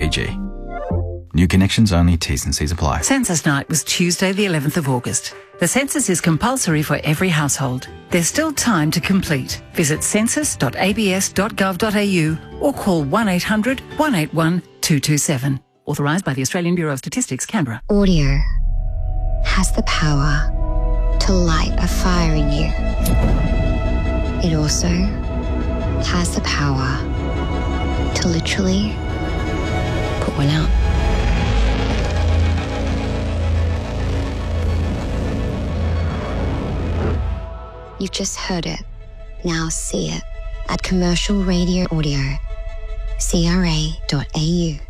3G. New connections only, T's and C's apply. Census night was Tuesday the 11th of August. The census is compulsory for every household. There's still time to complete. Visit census.abs.gov.au or call 1800 181 227. Authorised by the Australian Bureau of Statistics, Canberra. Audio has the power to light a fire in you. It also has the power to literally put one out. You've just heard it. Now see it at Commercial Radio Audio, CRA.au.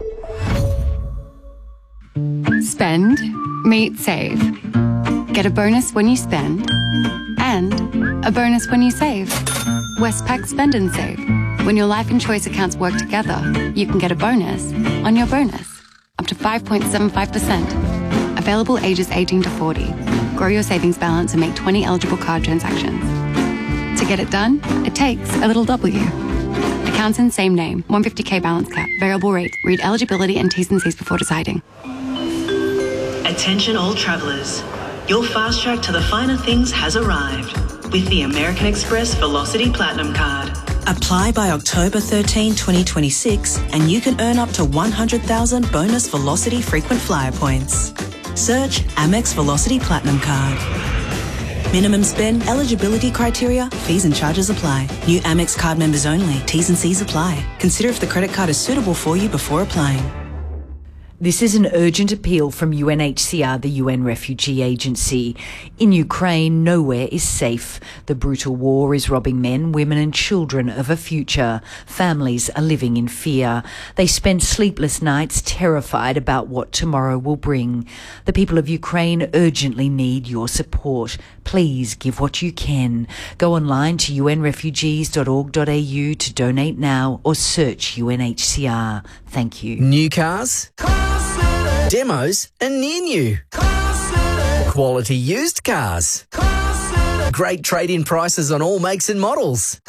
Spend, meet, save. Get a bonus when you spend and a bonus when you save. Westpac Spend and Save. When your life and choice accounts work together, you can get a bonus on your bonus, up to 5.75%. Available ages 18 to 40. Grow your savings balance and make 20 eligible card transactions. To get it done, it takes a little W. Accounts in same name, 150k balance cap, variable rate. Read eligibility and T's and C's before deciding. Attention all travellers. Your fast track to the finer things has arrived with the American Express Velocity Platinum Card. Apply by October 13, 2026 and you can earn up to 100,000 bonus Velocity frequent flyer points. Search Amex Velocity Platinum Card. Minimum spend, eligibility criteria, fees and charges apply. New Amex card members only. T's and C's apply. Consider if the credit card is suitable for you before applying. This is an urgent appeal from UNHCR, the UN Refugee Agency. In Ukraine, nowhere is safe. The brutal war is robbing men, women and children of a future. Families are living in fear. They spend sleepless nights terrified about what tomorrow will bring. The people of Ukraine urgently need your support. Please give what you can. Go online to unrefugees.org.au to donate now or search UNHCR. Thank you. New cars, demos and near new. Quality used cars. Great trade-in prices on all makes and models.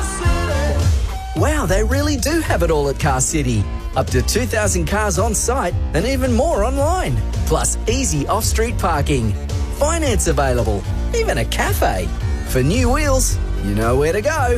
Wow, they really do have it all at Car City. Up to 2,000 cars on site and even more online. Plus easy off-street parking. Finance available. Even a cafe. For new wheels, you know where to go.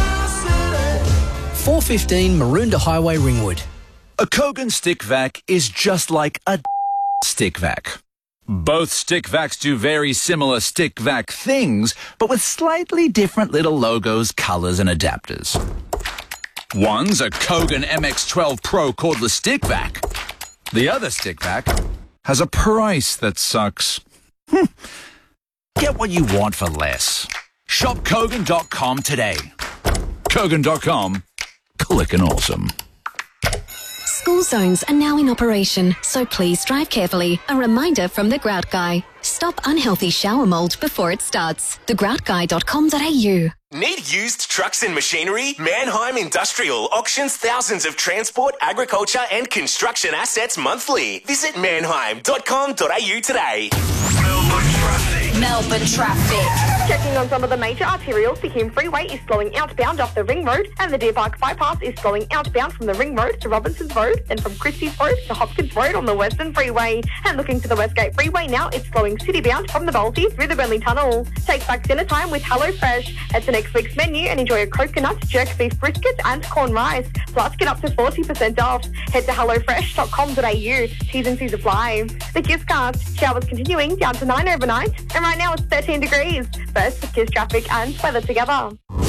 415 Maroondah Highway, Ringwood. A Kogan stick vac is just like a stick vac. Both stick vacs do very similar stick vac things, but with slightly different little logos, colors, and adapters. One's a Kogan MX12 Pro cordless stick vac. The other stick vac has a price that sucks. Get what you want for less. Shop Kogan.com today. Kogan.com. Click and awesome. School zones are now in operation, so please drive carefully. A reminder from The Grout Guy. Stop unhealthy shower mold before it starts. thegroutguy.com.au. Need used trucks and machinery? Mannheim Industrial auctions thousands of transport, agriculture and construction assets monthly. Visit mannheim.com.au today. Melbourne traffic. Checking on some of the major arterials, the Hume Freeway is slowing outbound off the Ring Road and the Deer Park Bypass is slowing outbound from the Ring Road to Robinson's Road, then from Christie's Road to Hopkins Road on the Western Freeway. And looking to the Westgate Freeway now, it's slowing citybound from the Balti through the Burnley Tunnel. Take back dinner time with HelloFresh. Head to next week's menu and enjoy a coconut, jerk beef brisket and corn rice. Plus get up to 40% off. Head to hellofresh.com.au. T's and C's apply. The Kisscast. Showers continuing down to 9 overnight. And right now it's 13 degrees. First, the Kiss traffic and weather together.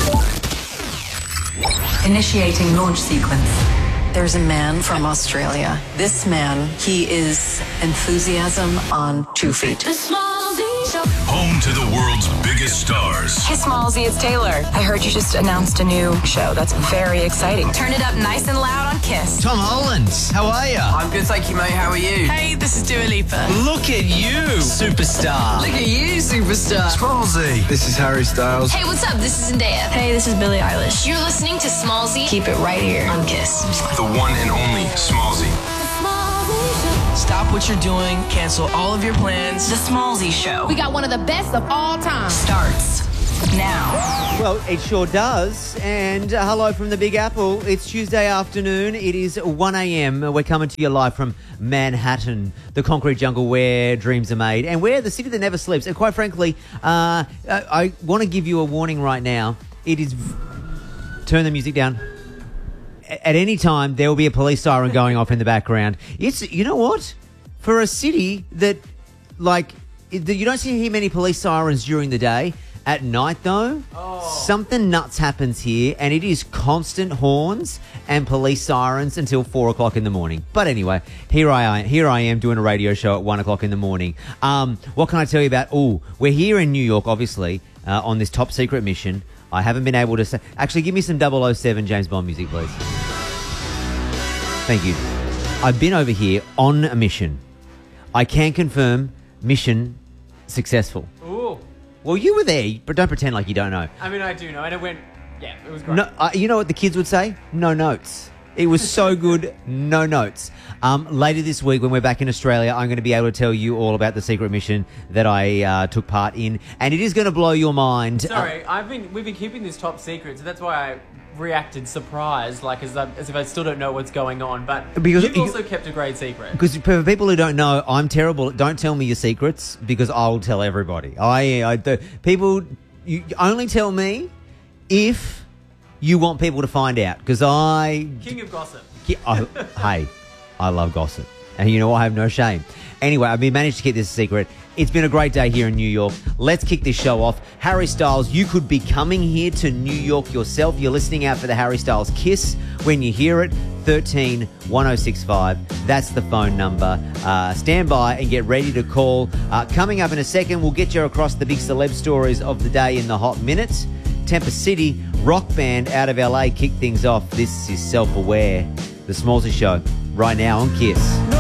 Initiating launch sequence. There's a man from Australia. This man, he is enthusiasm on 2 feet. Home to the world's biggest stars. Hey, Smallsy, it's Taylor. I heard you just announced a new show. That's very exciting. Turn it up nice and loud on Kiss. Tom Holland, how are you? I'm good, thank you, mate. How are you? Hey, this is Dua Lipa. Look at you, superstar. Look at you, superstar. Smallsy. This is Harry Styles. Hey, what's up? This is Zendaya. Hey, this is Billie Eilish. You're listening to Smallsy. Keep it right here on Kiss. The one and only Smallsy. Stop what you're doing. Cancel all of your plans. The Smallsy Show. We got one of the best of all time. Starts now. Well, it sure does. And hello from the Big Apple. It's Tuesday afternoon. It is 1 a.m. We're coming to you live from Manhattan, the concrete jungle where dreams are made and where the city that never sleeps. And quite frankly, I want to give you a warning right now. It is... Turn the music down. At any time, there will be a police siren going off in the background. It's, you know what? For a city that, like, you don't hear many police sirens during the day. At night, though, something nuts happens here, and it is constant horns and police sirens until 4 o'clock in the morning. But anyway, here I am doing a radio show at 1 o'clock in the morning. What can I tell you about? We're here in New York, obviously, on this top secret mission. I haven't been able to say... Actually, give me some 007 James Bond music, please. Thank you. I've been over here on a mission. I can confirm mission successful. Ooh. Well, you were there, but don't pretend like you don't know. I mean, I do know, and it went... Yeah, it was great. No, you know what the kids would say? No notes. It was so good, no notes. Later this week, when we're back in Australia, I'm going to be able to tell you all about the secret mission that I took part in, and it is going to blow your mind. Sorry, we've been keeping this top secret, so that's why I reacted surprised, like as if I still don't know what's going on. But because you've also kept a great secret. Because for people who don't know, I'm terrible. Don't tell me your secrets because I'll tell everybody. You only tell me if you want people to find out, because King of gossip. Hey, I love gossip. And you know what? I have no shame. Anyway, I've managed to keep this a secret. It's been a great day here in New York. Let's kick this show off. Harry Styles, you could be coming here to New York yourself. You're listening out for the Harry Styles Kiss. When you hear it, 13-1065. That's the phone number. Stand by and get ready to call. Coming up in a second, we'll get you across the big celeb stories of the day in the hot minutes. Temper City, rock band out of LA, kick things off. This is Self-Aware, the Smallsy Show, right now on Kiss.